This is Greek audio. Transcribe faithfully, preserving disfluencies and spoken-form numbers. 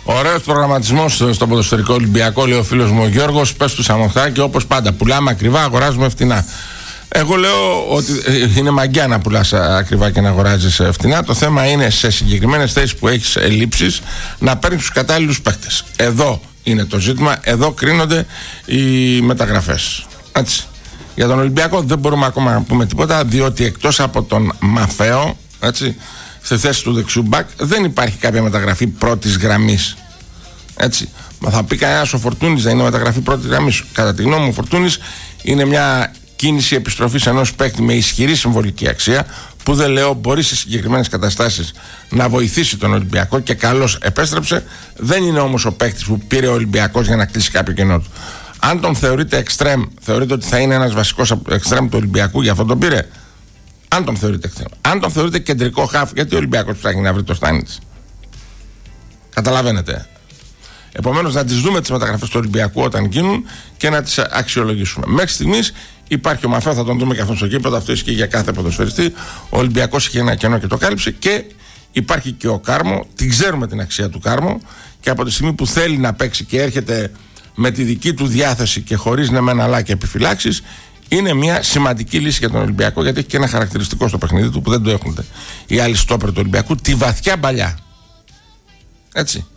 Ωραίος προγραμματισμός στο ποδοσφαιρικό Ολυμπιακό, λέει ο φίλος μου ο Γιώργος. Πες του Σαμοθάκη, όπως πάντα. Πουλάμε ακριβά, αγοράζουμε φτηνά. Εγώ λέω ότι είναι μαγκιά να πουλάς ακριβά και να αγοράζεις φτηνά. Το θέμα είναι σε συγκεκριμένες θέσεις που έχεις ελλείψεις να παίρνεις τους κατάλληλους παίκτες. Εδώ είναι το ζήτημα, εδώ κρίνονται οι μεταγραφές. Έτσι. Για τον Ολυμπιακό δεν μπορούμε ακόμα να πούμε τίποτα, διότι εκτός από τον Μαφαίο, έτσι, στη θέση του δεξιού μπακ δεν υπάρχει κάποια μεταγραφή πρώτης γραμμής. Έτσι. Μα θα πει κανένας ο Φορτούνης δεν είναι μεταγραφή πρώτης γραμμής. Κατά τη γνώμη μου, ο Φορτούνης είναι μια κίνηση επιστροφής ενός παίκτη με ισχυρή συμβολική αξία, που δεν λέω μπορεί σε συγκεκριμένες καταστάσεις να βοηθήσει τον Ολυμπιακό και καλώς επέστρεψε. Δεν είναι όμως ο παίκτης που πήρε ο Ολυμπιακός για να κλείσει κάποιο κενό του. Αν τον θεωρείτε εξτρέμ, θεωρείτε ότι θα είναι ένας βασικός εξτρέμ του Ολυμπιακού, για αυτό τον πήρε. Αν τον θεωρείτε εξτρέμ. Αν τον θεωρείτε κεντρικό χαφ, γιατί ο Ολυμπιακός ψάχνει να βρει το Στάνιτς. Καταλαβαίνετε. Επομένως, να τις δούμε τις μεταγραφές του Ολυμπιακού όταν γίνουν και να τις αξιολογήσουμε. Μέχρι στιγμής υπάρχει ο Μαφέο, θα τον δούμε και αυτό στο κήπεδο. Αυτό ισχύει για κάθε ποδοσφαιριστή. Ο Ολυμπιακός είχε ένα κενό και το κάλυψε. Και υπάρχει και ο Κάρμο. Την ξέρουμε την αξία του Κάρμο. Και από τη στιγμή που θέλει να παίξει και έρχεται με τη δική του διάθεση και χωρίς ναι μεν αλλά και επιφυλάξεις, είναι μια σημαντική λύση για τον Ολυμπιακό, γιατί έχει και ένα χαρακτηριστικό στο παιχνίδι του που δεν το έχουν οι άλλοι στόπερ του Ολυμπιακού, τη βαθιά μπαλιά. Έτσι.